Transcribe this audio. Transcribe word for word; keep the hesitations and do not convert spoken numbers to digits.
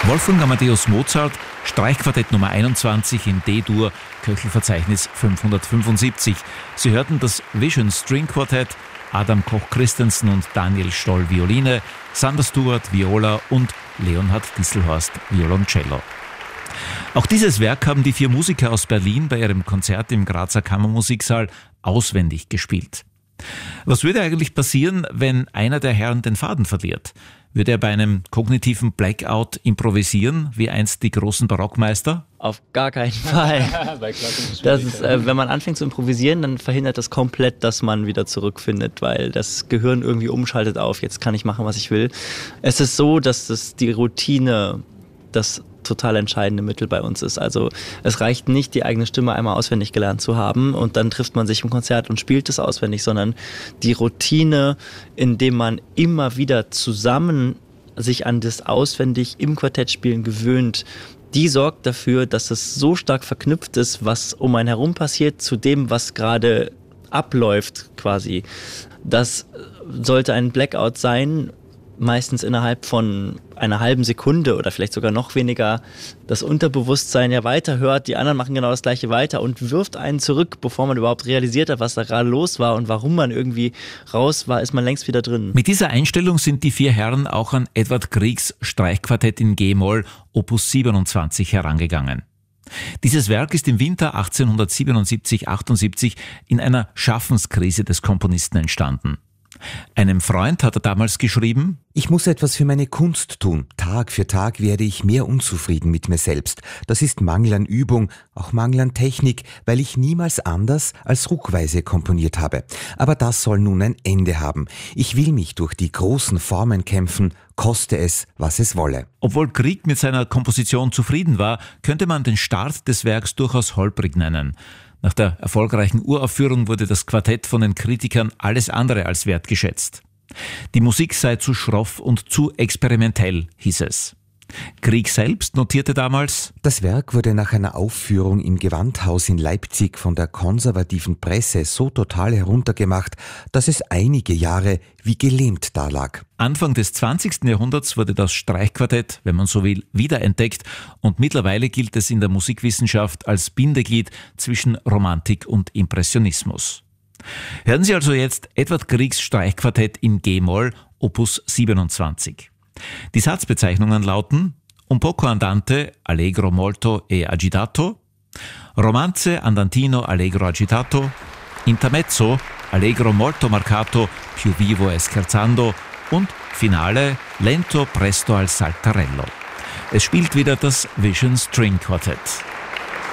Wolfgang Amadeus Mozart, Streichquartett Nummer einundzwanzig in D-Dur, Köchelverzeichnis fünfhundertfünfundsiebzig. Sie hörten das Vision String Quartett, Adam Koch-Christensen und Daniel Stoll Violine, Sander Stewart Viola und Leonhard Disselhorst Violoncello. Auch dieses Werk haben die vier Musiker aus Berlin bei ihrem Konzert im Grazer Kammermusiksaal auswendig gespielt. Was würde eigentlich passieren, wenn einer der Herren den Faden verliert? Würde er bei einem kognitiven Blackout improvisieren, wie einst die großen Barockmeister? Auf gar keinen Fall. Das ist, äh, wenn man anfängt zu improvisieren, dann verhindert das komplett, dass man wieder zurückfindet, weil das Gehirn irgendwie umschaltet auf, jetzt kann ich machen, was ich will. Es ist so, dass das die Routine das total entscheidende Mittel bei uns ist. Also es reicht nicht, die eigene Stimme einmal auswendig gelernt zu haben und dann trifft man sich im Konzert und spielt es auswendig, sondern die Routine, indem man immer wieder zusammen sich an das auswendig im Quartettspielen gewöhnt, die sorgt dafür, dass es so stark verknüpft ist, was um einen herum passiert, zu dem, was gerade abläuft quasi. Das sollte ein Blackout sein, meistens innerhalb von einer halben Sekunde oder vielleicht sogar noch weniger das Unterbewusstsein ja weiterhört, die anderen machen genau das Gleiche weiter und wirft einen zurück, bevor man überhaupt realisiert hat, was da gerade los war und warum man irgendwie raus war, ist man längst wieder drin. Mit dieser Einstellung sind die vier Herren auch an Edward Griegs Streichquartett in G-Moll Opus siebenundzwanzig herangegangen. Dieses Werk ist im Winter achtzehnhundertsiebenundsiebzig achtundsiebzig in einer Schaffenskrise des Komponisten entstanden. Einem Freund hat er damals geschrieben: Ich muss etwas für meine Kunst tun. Tag für Tag werde ich mehr unzufrieden mit mir selbst. Das ist Mangel an Übung, auch Mangel an Technik, weil ich niemals anders als ruckweise komponiert habe. Aber das soll nun ein Ende haben. Ich will mich durch die großen Formen kämpfen, koste es, was es wolle. Obwohl Grieg mit seiner Komposition zufrieden war, könnte man den Start des Werks durchaus holprig nennen. Nach der erfolgreichen Uraufführung wurde das Quartett von den Kritikern alles andere als wertgeschätzt. Die Musik sei zu schroff und zu experimentell, hieß es. Grieg selbst notierte damals: Das Werk wurde nach einer Aufführung im Gewandhaus in Leipzig von der konservativen Presse so total heruntergemacht, dass es einige Jahre wie gelähmt dalag. Anfang des zwanzigsten Jahrhunderts wurde das Streichquartett, wenn man so will, wiederentdeckt und mittlerweile gilt es in der Musikwissenschaft als Bindeglied zwischen Romantik und Impressionismus. Hören Sie also jetzt Edward Griegs Streichquartett in G-Moll, Opus siebenundzwanzig. Die Satzbezeichnungen lauten: Un poco andante, allegro molto e agitato, romanze andantino allegro agitato, intermezzo, allegro molto marcato, più vivo e scherzando und finale, lento presto al saltarello. Es spielt wieder das Vision String Quartett.